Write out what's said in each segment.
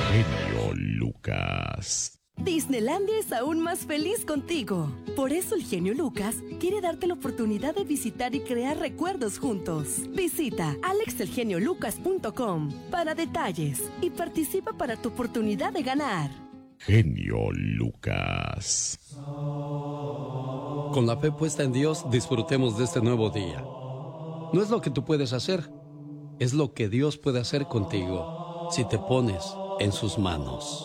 Genio Lucas. Disneylandia es aún más feliz contigo. Por eso el genio Lucas quiere darte la oportunidad de visitar y crear recuerdos juntos. Visita alexelgeniolucas.com para detalles y participa para tu oportunidad de ganar. Genio Lucas. Con la fe puesta en Dios, disfrutemos de este nuevo día. No es lo que tú puedes hacer, es lo que Dios puede hacer contigo si te pones en sus manos.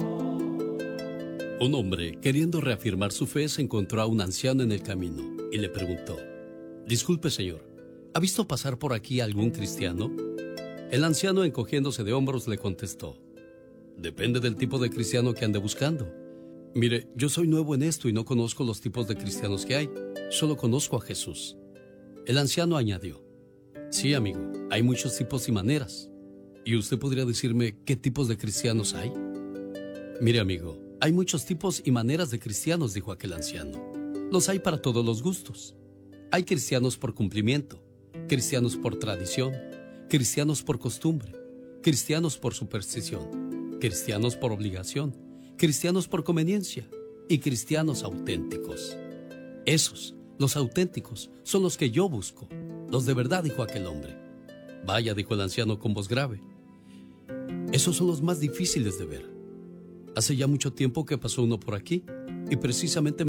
Un hombre, queriendo reafirmar su fe, se encontró a un anciano en el camino y le preguntó: «Disculpe, señor, ¿ha visto pasar por aquí algún cristiano?». El anciano, encogiéndose de hombros, le contestó: «Depende del tipo de cristiano que ande buscando. Mire, yo soy nuevo en esto y no conozco los tipos de cristianos que hay, solo conozco a Jesús». El anciano añadió: «Sí, amigo, hay muchos tipos y maneras. ¿Y usted podría decirme qué tipos de cristianos hay?». «Mire, amigo, hay muchos tipos y maneras de cristianos», dijo aquel anciano. «Los hay para todos los gustos. Hay cristianos por cumplimiento, cristianos por tradición, cristianos por costumbre, cristianos por superstición, cristianos por obligación, cristianos por conveniencia y cristianos auténticos. Esos, los auténticos, son los que yo busco, los de verdad», dijo aquel hombre. «Vaya», dijo el anciano con voz grave, «esos son los más difíciles de ver. Hace ya mucho tiempo que pasó uno por aquí y precisamente